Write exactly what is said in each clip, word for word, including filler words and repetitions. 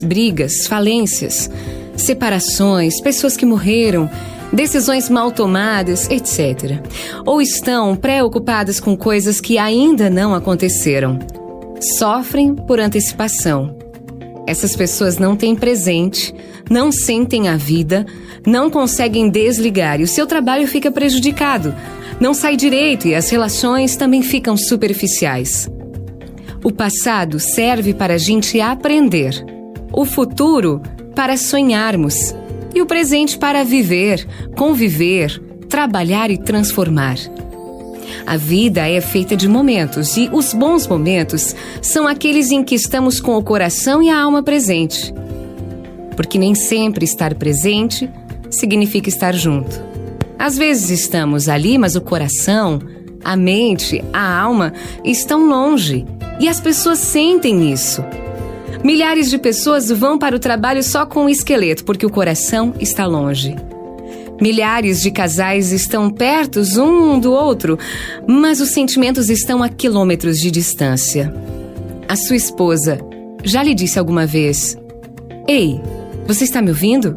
brigas, falências, separações, pessoas que morreram, decisões mal tomadas, etcétera. Ou estão preocupadas com coisas que ainda não aconteceram. Sofrem por antecipação. Essas pessoas não têm presente, não sentem a vida, não conseguem desligar e o seu trabalho fica prejudicado. Não sai direito e as relações também ficam superficiais. O passado serve para a gente aprender, o futuro para sonharmos e o presente para viver, conviver, trabalhar e transformar. A vida é feita de momentos e os bons momentos são aqueles em que estamos com o coração e a alma presente. Porque nem sempre estar presente significa estar junto. Às vezes estamos ali, mas o coração, a mente, a alma estão longe e as pessoas sentem isso. Milhares de pessoas vão para o trabalho só com o esqueleto, porque o coração está longe. Milhares de casais estão perto um do outro, mas os sentimentos estão a quilômetros de distância. A sua esposa já lhe disse alguma vez: "Ei, você está me ouvindo?"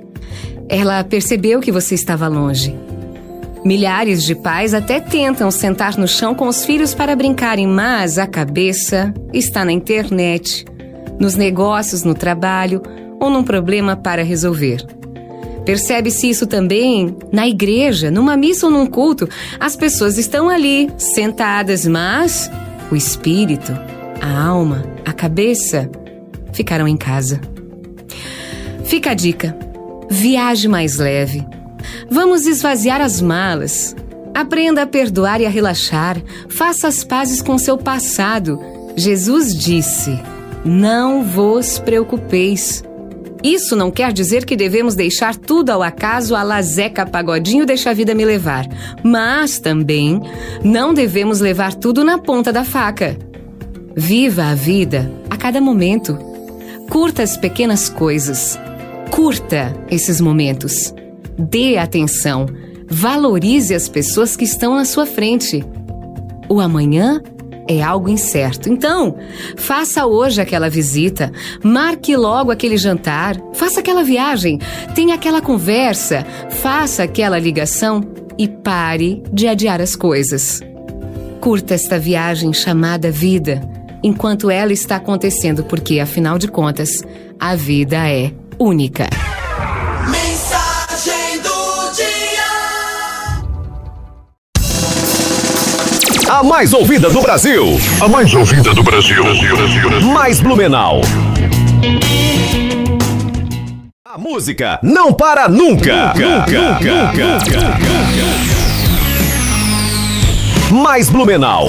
Ela percebeu que você estava longe. Milhares de pais até tentam sentar no chão com os filhos para brincarem, mas a cabeça está na internet, nos negócios, no trabalho ou num problema para resolver. Percebe-se isso também na igreja, numa missa ou num culto. As pessoas estão ali, sentadas, mas o espírito, a alma, a cabeça ficaram em casa. Fica a dica: viaje mais leve. Vamos esvaziar as malas. Aprenda a perdoar e a relaxar. Faça as pazes com seu passado. Jesus disse: "Não vos preocupeis." Isso não quer dizer que devemos deixar tudo ao acaso, à la Zeca Pagodinho, deixa a vida me levar. Mas também não devemos levar tudo na ponta da faca. Viva a vida a cada momento. Curta as pequenas coisas. Curta esses momentos. Dê atenção. Valorize as pessoas que estão na sua frente. O amanhã é algo incerto. Então, faça hoje aquela visita, marque logo aquele jantar, faça aquela viagem, tenha aquela conversa, faça aquela ligação e pare de adiar as coisas. Curta esta viagem chamada vida, enquanto ela está acontecendo, porque, afinal de contas, a vida é única. A mais ouvida do Brasil. A mais ouvida do Brasil. Mais Blumenau. A música não para nunca. Nunca, nunca, nunca. Mais Blumenau.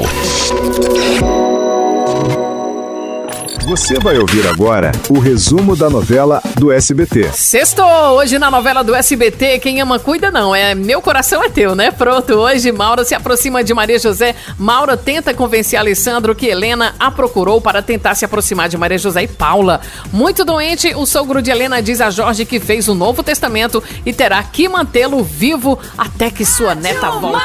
Você vai ouvir agora o resumo da novela do S B T. Sextou! Hoje na novela do S B T, quem ama cuida não, é Meu Coração é Teu, né? Pronto, hoje Maura se aproxima de Maria José. Maura tenta convencer Alessandro que Helena a procurou para tentar se aproximar de Maria José e Paula. Muito doente, o sogro de Helena diz a Jorge que fez o Novo Testamento e terá que mantê-lo vivo até que sua neta volte.